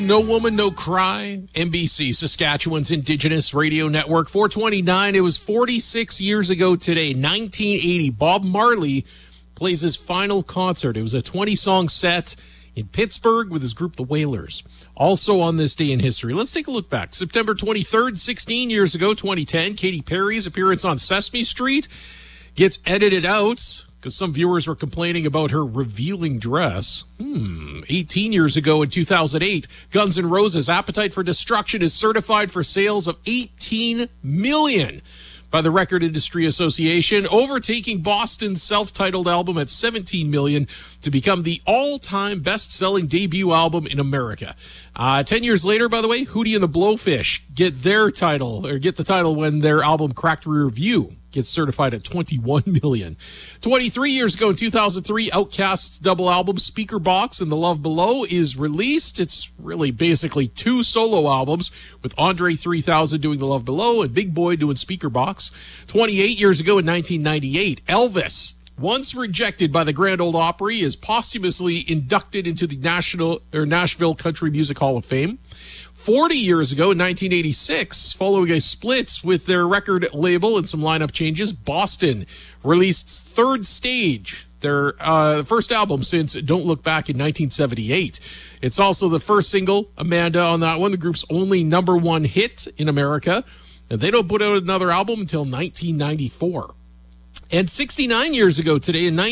No Woman, No Cry, NBC, Saskatchewan's Indigenous Radio Network. 429, it was 46 years ago today, 1980. Bob Marley plays his final concert. It was a 20-song set in Pittsburgh with his group, the Wailers. Also on this day in history, let's take a look back. September 23rd, 16 years ago, 2010, Katy Perry's appearance on Sesame Street gets edited out because some viewers were complaining about her revealing dress. 18 years ago in 2008, Guns N' Roses' Appetite for Destruction is certified for sales of 18 million by the Record Industry Association, overtaking Boston's self-titled album at 17 million to become the all-time best-selling debut album in America. 10 years later, by the way, Hootie and the Blowfish get the title when their album Cracked Rear View gets certified at 21 million. 23 years ago in 2003, Outkast's double album Speaker Box and The Love Below is released. It's really basically two solo albums, with Andre 3000 doing The Love Below and Big Boy doing Speaker Box. 28 years ago in 1998, Elvis, once rejected by the Grand Ole Opry, is posthumously inducted into the Nashville Country Music Hall of Fame. 40 years ago in 1986, following a split with their record label and some lineup changes, Boston released Third Stage, their first album since Don't Look Back in 1978. It's also the first single, Amanda, on that one, the group's only number one hit in America. And they don't put out another album until 1994. And 69 years ago today, in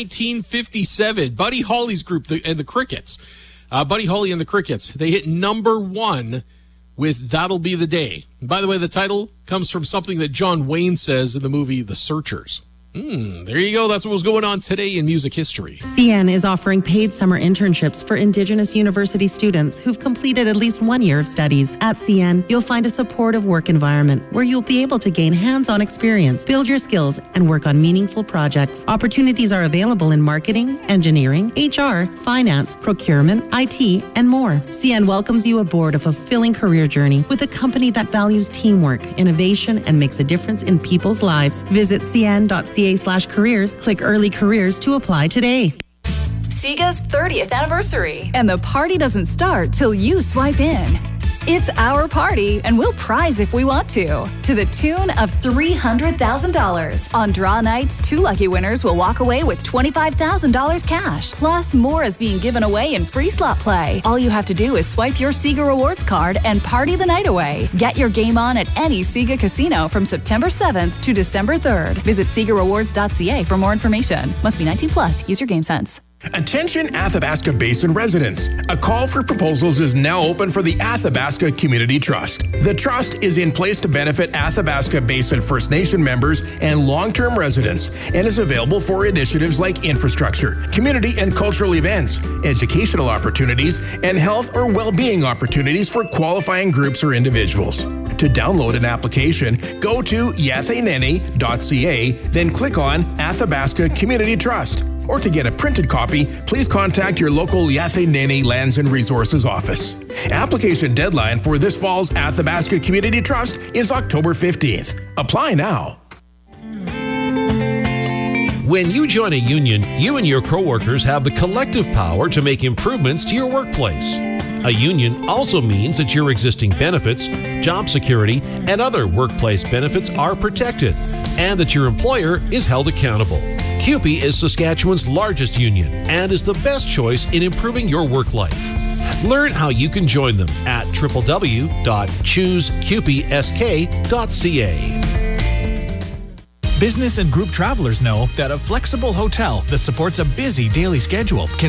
1957, Buddy Holly's group and the Crickets, Buddy Holly and the Crickets, they hit number one with That'll Be the Day. And by the way, the title comes from something that John Wayne says in the movie The Searchers. There you go. That's what was going on today in music history. CN is offering paid summer internships for Indigenous university students who've completed at least 1 year of studies. At CN, you'll find a supportive work environment where you'll be able to gain hands-on experience, build your skills, and work on meaningful projects. Opportunities are available in marketing, engineering, HR, finance, procurement, IT, and more. CN welcomes you aboard a fulfilling career journey with a company that values teamwork, innovation, and makes a difference in people's lives. Visit cn.ca/careers, click early careers to apply today. Sega's 30th anniversary, and the party doesn't start till you swipe in. It's our party, and we'll prize if we want to the tune of $300,000. On draw nights, 2 lucky winners will walk away with $25,000 cash. Plus, more is being given away in free slot play. All you have to do is swipe your Sega Rewards card and party the night away. Get your game on at any Sega casino from September 7th to December 3rd. Visit SegaRewards.ca for more information. Must be 19 plus. Use your game sense. Attention Athabasca Basin residents. A call for proposals is now open for the Athabasca Community Trust. The trust is in place to benefit Athabasca Basin First Nation members and long-term residents and is available for initiatives like infrastructure, community and cultural events, educational opportunities, and health or well-being opportunities for qualifying groups or individuals. To download an application, go to yatheneni.ca, then click on Athabasca Community Trust. Or to get a printed copy, please contact your local Yatheneni Lands and Resources office. Application deadline for this fall's Athabasca Community Trust is October 15th. Apply now. When you join a union, you and your coworkers have the collective power to make improvements to your workplace. A union also means that your existing benefits, job security, and other workplace benefits are protected, and that your employer is held accountable. CUPE is Saskatchewan's largest union and is the best choice in improving your work life. Learn how you can join them at www.choosecupesk.ca. Business and group travelers know that a flexible hotel that supports a busy daily schedule can